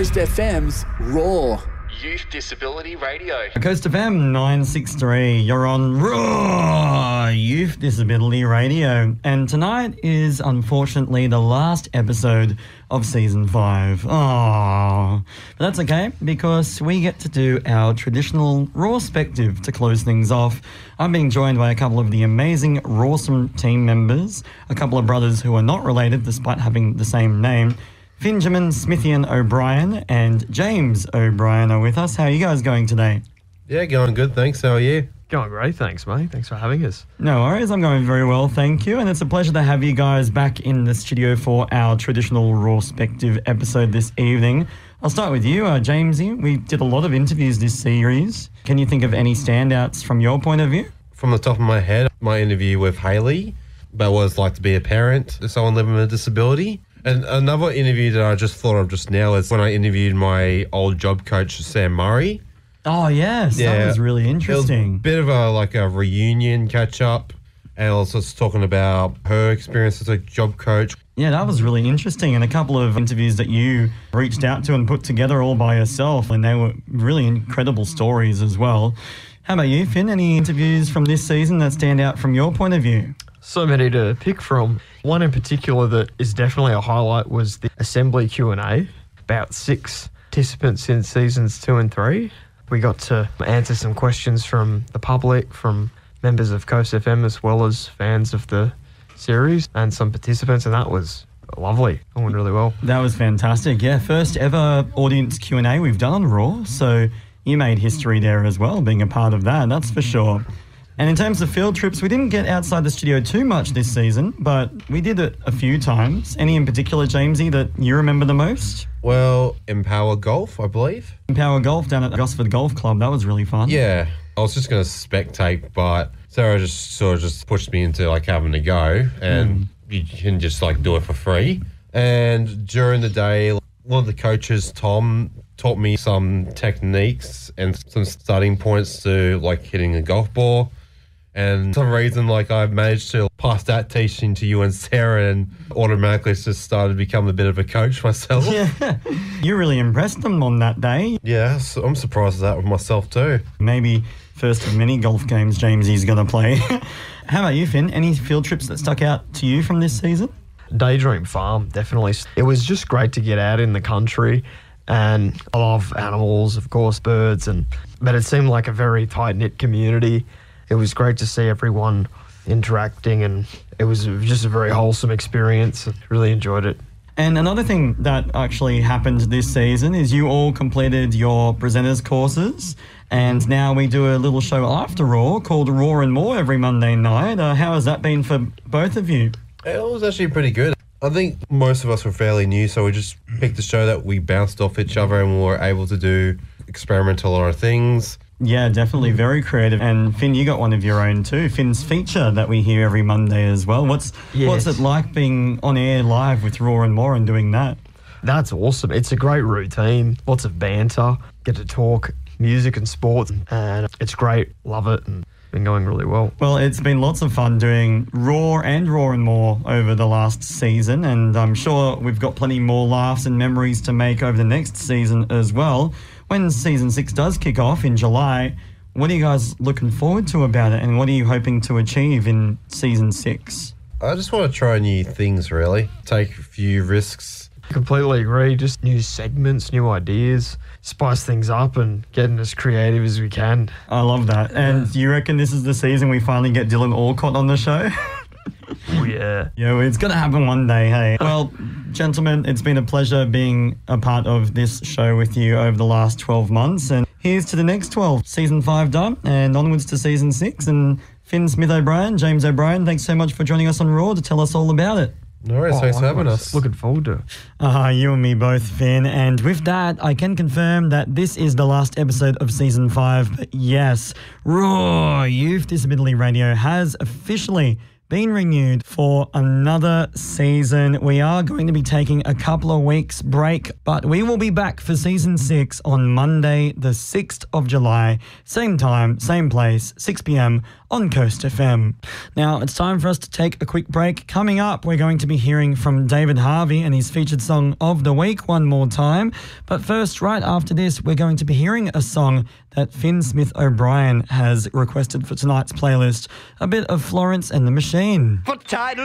Coast FM's Raw Youth Disability Radio. Coast FM 963, you're on Raw Youth Disability Radio. And tonight is unfortunately the last episode of Season 5. Aww. But that's okay, because we get to do our traditional Rawspective to close things off. I'm being joined by a couple of the amazing Rawsome team members, a couple of brothers who are not related despite having the same name. Finjamin, Smithian O'Brien and James O'Brien are with us. How are you guys going today? Yeah, going good, thanks. How are you? Going great, thanks, mate. Thanks for having us. No worries, I'm going very well, thank you. And it's a pleasure to have you guys back in the studio for our traditional Rawspective episode this evening. I'll start with you, Jamesy. We did a lot of interviews this series. Can you think of any standouts from your point of view? From the top of my head, my interview with Hayley about what it's like to be a parent to someone living with a disability. And another interview that I just thought of just now is when I interviewed my old job coach, Sam Murray. Oh, yes. Yeah, that was really interesting. It was a bit of a reunion catch-up, and also just talking about her experience as a job coach. Yeah, that was really interesting, and a couple of interviews that you reached out to and put together all by yourself, and they were really incredible stories as well. How about you, Finn? Any interviews from this season that stand out from your point of view? So many to pick from. One in particular that is definitely a highlight was the Assembly Q&A. About 6 participants in seasons 2 and 3. We got to answer some questions from the public, from members of Coast FM as well as fans of the series and some participants, and that was lovely. It went really well. That was fantastic. Yeah, first ever audience Q&A we've done on Raw, so you made history there as well, being a part of that, that's for sure. And in terms of field trips, we didn't get outside the studio too much this season, but we did it a few times. Any in particular, Jamesy, that you remember the most? Well, Empower Golf, I believe. Empower Golf down at the Gosford Golf Club. That was really fun. Yeah. I was just going to spectate, but Sarah just sort of pushed me into having to go, and you can just do it for free. And during the day, one of the coaches, Tom, taught me some techniques and some starting points to hitting a golf ball. And for some reason, I've managed to pass that teaching to you and Sarah, and automatically just started to become a bit of a coach myself. Yeah, you really impressed them on that day. Yeah, so I'm surprised at that with myself too. Maybe first of many golf games Jamesy's going to play. How about you, Finn? Any field trips that stuck out to you from this season? Daydream Farm, definitely. It was just great to get out in the country, and I love animals, of course, birds, but it seemed like a very tight-knit community. It was great to see everyone interacting, and it was just a very wholesome experience. I really enjoyed it. And another thing that actually happened this season is you all completed your presenters courses, and now we do a little show after Raw called Raw and More every Monday night. How has that been for both of you? It was actually pretty good. I think most of us were fairly new, so we just picked a show that we bounced off each other and we were able to experiment a lot of things. Yeah, definitely very creative. And Finn, you got one of your own too. Finn's feature that we hear every Monday as well. What's it like being on air live with Raw and More and doing that? That's awesome. It's a great routine. Lots of banter. Get to talk music and sports, and it's great. Love it, and been going really well. Well, it's been lots of fun doing Raw and More over the last season, and I'm sure we've got plenty more laughs and memories to make over the next season as well. When season 6 does kick off in July, what are you guys looking forward to about it, and what are you hoping to achieve in season 6? I just want to try new things, really. Take a few risks. Completely agree. Just new segments, new ideas, spice things up and getting as creative as we can. I love that. And do you reckon this is the season we finally get Dylan Alcott on the show? Oh, yeah. Yeah, well, it's going to happen one day, hey. Well, gentlemen, it's been a pleasure being a part of this show with you over the last 12 months. And here's to the next 12. Season 5 done and onwards to season 6. And Finn Smith O'Brien, James O'Brien, thanks so much for joining us on Raw to tell us all about it. No worries, thanks for having us. Looking forward to it. You and me both, Finn. And with that, I can confirm that this is the last episode of Season 5. But yes, Raw Youth Disability Radio has officially been renewed for another season. We are going to be taking a couple of weeks break, but we will be back for season 6 on Monday, the 6th of July. Same time, same place, 6 p.m. on Coast FM. Now, it's time for us to take a quick break. Coming up, we're going to be hearing from David Harvey and his featured song of the week one more time. But first, right after this, we're going to be hearing a song that Finn Smith O'Brien has requested for tonight's playlist, a bit of Florence and the Machine. For title